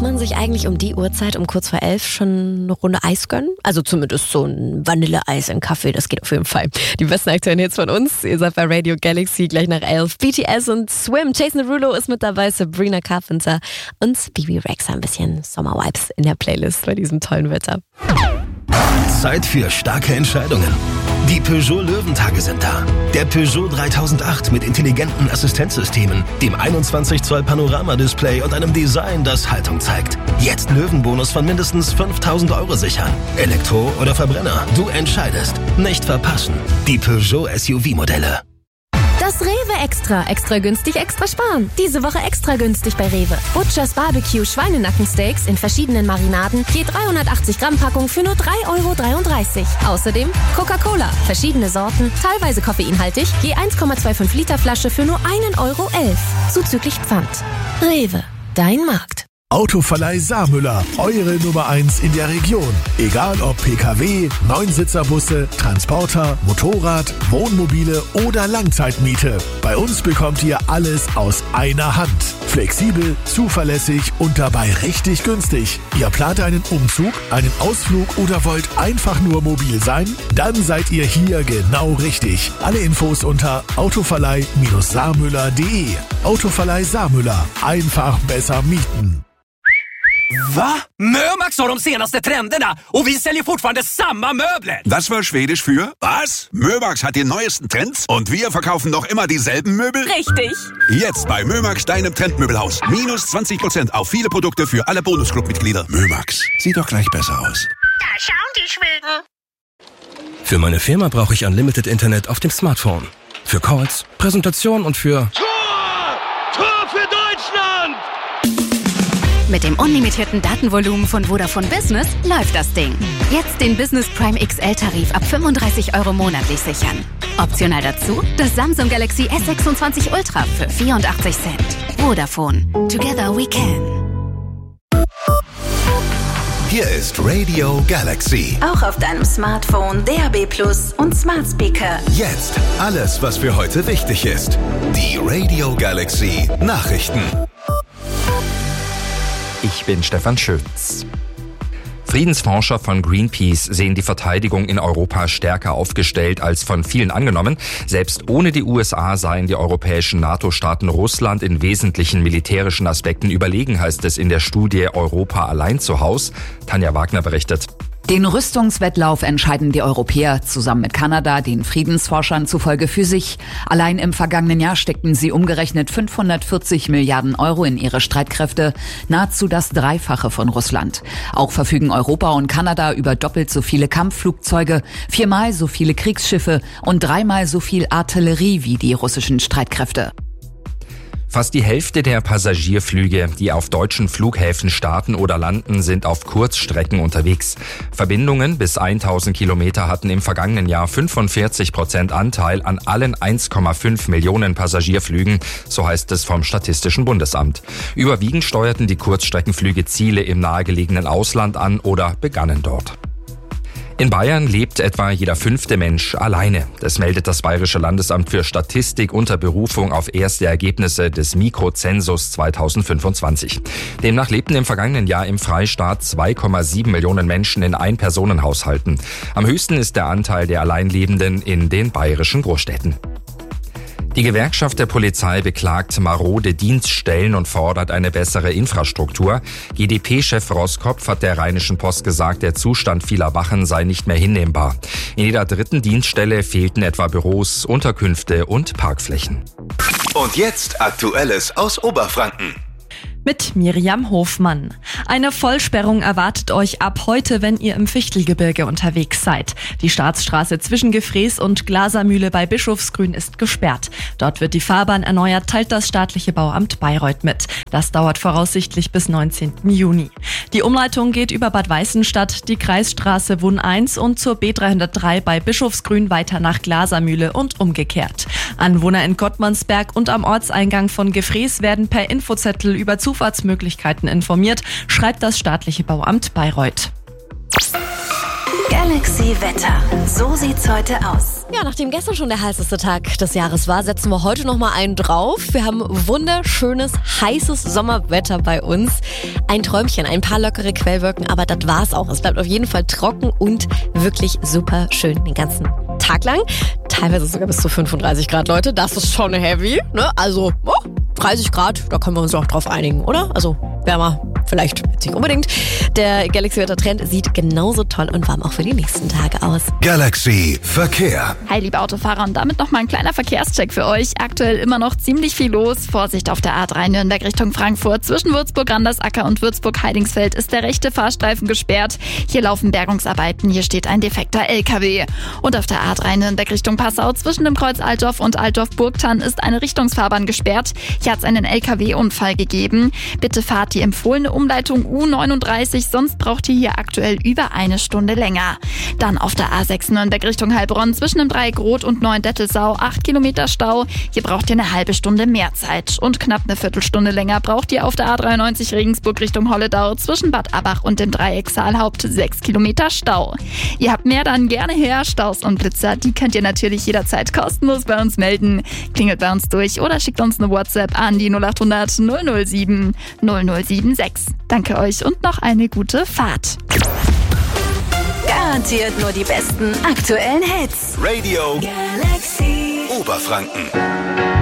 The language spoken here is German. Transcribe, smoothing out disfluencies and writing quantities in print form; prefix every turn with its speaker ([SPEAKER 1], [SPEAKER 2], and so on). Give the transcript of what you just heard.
[SPEAKER 1] man sich eigentlich um die Uhrzeit, um kurz vor 11, schon eine Runde Eis gönnen? Also zumindest so ein Vanilleeis in Kaffee, das geht auf jeden Fall. Die besten aktuellen Hits von uns. Ihr seid bei Radio Galaxy, gleich nach 11. BTS und Swim. Jason Derulo ist mit dabei, Sabrina Carpenter und Bebe Rexha. Ein bisschen Sommer-Vibes in der Playlist bei diesem tollen Wetter.
[SPEAKER 2] Zeit für starke Entscheidungen. Die Peugeot Löwentage sind da. Der Peugeot 3008 mit intelligenten Assistenzsystemen, dem 21 Zoll Panoramadisplay und einem Design, das Haltung zeigt. Jetzt Löwenbonus von mindestens 5.000 € sichern. Elektro oder Verbrenner, du entscheidest. Nicht verpassen. Die Peugeot SUV-Modelle.
[SPEAKER 3] Das Rewe Extra. Extra günstig, extra sparen. Diese Woche extra günstig bei Rewe. Butchers Barbecue Schweinenackensteaks in verschiedenen Marinaden. Je 380 Gramm Packung für nur 3,33 €. Außerdem Coca-Cola. Verschiedene Sorten, teilweise koffeinhaltig. Je 1,25 Liter Flasche für nur 1,11 €. Zuzüglich Pfand. Rewe. Dein Markt.
[SPEAKER 4] Autoverleih Saarmüller, eure Nummer 1 in der Region. Egal ob PKW, Neunsitzer-Busse, Transporter, Motorrad, Wohnmobile oder Langzeitmiete. Bei uns bekommt ihr alles aus einer Hand. Flexibel, zuverlässig und dabei richtig günstig. Ihr plant einen Umzug, einen Ausflug oder wollt einfach nur mobil sein? Dann seid ihr hier genau richtig. Alle Infos unter autoverleih-saarmüller.de. Autoverleih Saarmüller. Einfach besser mieten.
[SPEAKER 5] Va? Mömax har de senaste trenderna och vi säljer fortfarande samma möbler.
[SPEAKER 6] Das war Schwedisch für was? Mömax hat die neuesten Trends und wir verkaufen noch immer dieselben Möbel?
[SPEAKER 3] Richtig.
[SPEAKER 6] Jetzt bei Mömax, deinem Trendmöbelhaus. Minus 20% auf viele Produkte für alle Bonusclub-Mitglieder. Mömax, sieht doch gleich besser aus.
[SPEAKER 7] Da schauen die Schweden.
[SPEAKER 2] Für meine Firma brauche ich Unlimited Internet auf dem Smartphone. Für Calls, Präsentation und für...
[SPEAKER 7] Tor für Deutschland!
[SPEAKER 8] Mit dem unlimitierten Datenvolumen von Vodafone Business läuft das Ding. Jetzt den Business Prime XL-Tarif ab 35 € monatlich sichern. Optional dazu das Samsung Galaxy S26 Ultra für 84 Cent. Vodafone. Together we can.
[SPEAKER 9] Hier ist Radio Galaxy.
[SPEAKER 10] Auch auf deinem Smartphone, DAB+ und Smart Speaker.
[SPEAKER 9] Jetzt alles, was für heute wichtig ist. Die Radio Galaxy Nachrichten.
[SPEAKER 11] Ich bin Stefan Schütz. Friedensforscher von Greenpeace sehen die Verteidigung in Europa stärker aufgestellt als von vielen angenommen. Selbst ohne die USA seien die europäischen NATO-Staaten Russland in wesentlichen militärischen Aspekten überlegen, heißt es in der Studie Europa allein zu Haus. Tanja Wagner berichtet.
[SPEAKER 12] Den Rüstungswettlauf entscheiden die Europäer zusammen mit Kanada, den Friedensforschern zufolge für sich. Allein im vergangenen Jahr steckten sie umgerechnet 540 Milliarden € in ihre Streitkräfte, nahezu das Dreifache von Russland. Auch verfügen Europa und Kanada über doppelt so viele Kampfflugzeuge, 4-mal so viele Kriegsschiffe und 3-mal so viel Artillerie wie die russischen Streitkräfte.
[SPEAKER 11] Fast die Hälfte der Passagierflüge, die auf deutschen Flughäfen starten oder landen, sind auf Kurzstrecken unterwegs. Verbindungen bis 1000 Kilometer hatten im vergangenen Jahr 45% Anteil an allen 1,5 Millionen Passagierflügen, so heißt es vom Statistischen Bundesamt. Überwiegend steuerten die Kurzstreckenflüge Ziele im nahegelegenen Ausland an oder begannen dort. In Bayern lebt etwa jeder 5. Mensch alleine. Das meldet das Bayerische Landesamt für Statistik unter Berufung auf erste Ergebnisse des Mikrozensus 2025. Demnach lebten im vergangenen Jahr im Freistaat 2,7 Millionen Menschen in Ein-Personen-Haushalten. Am höchsten ist der Anteil der Alleinlebenden in den bayerischen Großstädten. Die Gewerkschaft der Polizei beklagt marode Dienststellen und fordert eine bessere Infrastruktur. GdP-Chef Roskopf hat der Rheinischen Post gesagt, der Zustand vieler Wachen sei nicht mehr hinnehmbar. In jeder 3. Dienststelle fehlten etwa Büros, Unterkünfte und Parkflächen.
[SPEAKER 9] Und jetzt Aktuelles aus Oberfranken.
[SPEAKER 13] Mit Miriam Hofmann. Eine Vollsperrung erwartet euch ab heute, wenn ihr im Fichtelgebirge unterwegs seid. Die Staatsstraße zwischen Gefrees und Glasermühle bei Bischofsgrün ist gesperrt. Dort wird die Fahrbahn erneuert, teilt das staatliche Bauamt Bayreuth mit. Das dauert voraussichtlich bis 19. Juni. Die Umleitung geht über Bad Weißenstadt, die Kreisstraße Wunn 1 und zur B303 bei Bischofsgrün weiter nach Glasermühle und umgekehrt. Anwohner in Gottmannsberg und am Ortseingang von Gefrees werden per Infozettel über Zufahrtsmöglichkeiten informiert, schreibt das staatliche Bauamt Bayreuth.
[SPEAKER 10] Galaxy Wetter. So sieht's heute aus.
[SPEAKER 1] Ja, nachdem gestern schon der heißeste Tag des Jahres war, setzen wir heute nochmal einen drauf. Wir haben wunderschönes, heißes Sommerwetter bei uns. Ein Träumchen, ein paar lockere Quellwolken, aber das war's auch. Es bleibt auf jeden Fall trocken und wirklich super schön den ganzen Tag lang. Teilweise sogar bis zu 35 Grad, Leute. Das ist schon heavy, ne? Also 30 Grad, da können wir uns auch drauf einigen, oder? Also wärmer vielleicht jetzt nicht unbedingt. Der Galaxy-Wetter-Trend sieht genauso toll und warm auch für die nächsten Tage aus.
[SPEAKER 9] Galaxy Verkehr.
[SPEAKER 14] Hi, liebe Autofahrer, und damit nochmal ein kleiner Verkehrscheck für euch. Aktuell immer noch ziemlich viel los. Vorsicht auf der A3 Nürnberg Richtung Frankfurt. Zwischen Würzburg-Randersacker und Würzburg-Heidingsfeld ist der rechte Fahrstreifen gesperrt. Hier laufen Bergungsarbeiten. Hier steht ein defekter LKW. Und auf der A3 Nürnberg Richtung Passau zwischen dem Kreuz Altdorf und Altdorf-Burgthann ist eine Richtungsfahrbahn gesperrt. Hier hat es einen LKW-Unfall gegeben. Bitte fahrt die empfohlene Umleitung U39, sonst braucht ihr hier aktuell über eine Stunde länger. Dann auf der A6 Nürnberg Richtung Heilbronn zwischen dem Dreieck Rot und Neuendettelsau 8 Kilometer Stau. Hier braucht ihr eine halbe Stunde mehr Zeit. Und knapp eine Viertelstunde länger braucht ihr auf der A93 Regensburg Richtung Holledau zwischen Bad Abach und dem Dreieck Saalhaupt 6 Kilometer Stau. Ihr habt mehr, dann gerne her. Staus und Blitzer, die könnt ihr natürlich jederzeit kostenlos bei uns melden. Klingelt bei uns durch oder schickt uns eine WhatsApp an die 0800 007 0076. Danke euch und noch eine gute Fahrt.
[SPEAKER 10] Garantiert nur die besten aktuellen Hits.
[SPEAKER 9] Radio
[SPEAKER 10] Galaxy
[SPEAKER 9] Oberfranken.